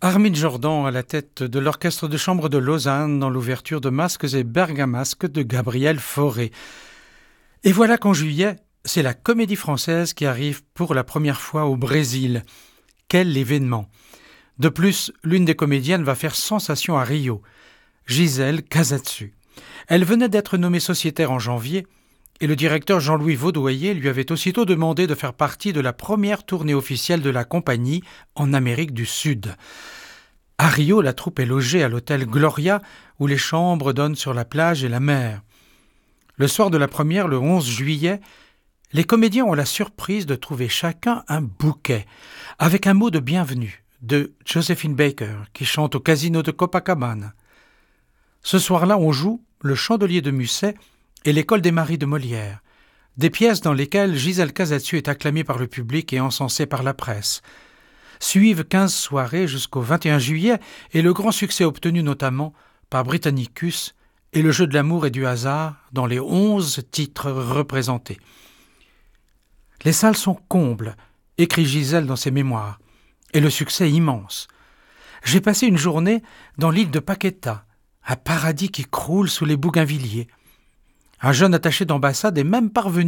Armin Jordan à la tête de l'orchestre de chambre de Lausanne dans l'ouverture de Masques et Bergamasques de Gabriel Fauré. Et voilà qu'en juillet, c'est la Comédie Française qui arrive pour la première fois au Brésil. Quel événement! De plus, l'une des comédiennes va faire sensation à Rio, Gisèle Casatsu. Elle venait d'être nommée sociétaire en janvier et le directeur Jean-Louis Vaudoyer lui avait aussitôt demandé de faire partie de la première tournée officielle de la compagnie en Amérique du Sud. À Rio, la troupe est logée à l'hôtel Gloria, où les chambres donnent sur la plage et la mer. Le soir de la première, le 11 juillet, les comédiens ont la surprise de trouver chacun un bouquet, avec un mot de bienvenue de Josephine Baker, qui chante au casino de Copacabana. Ce soir-là, on joue Le Chandelier de Musset et L'École des Maris de Molière, des pièces dans lesquelles Gisèle Casatsu est acclamée par le public et encensée par la presse. Suivent 15 soirées jusqu'au 21 juillet et le grand succès obtenu notamment par Britannicus et Le Jeu de l'amour et du hasard dans les 11 titres représentés. Les salles sont combles, écrit Gisèle dans ses mémoires, et le succès immense. J'ai passé une journée dans l'île de Paqueta, un paradis qui croule sous les bougainvilliers. Un jeune attaché d'ambassade est même parvenu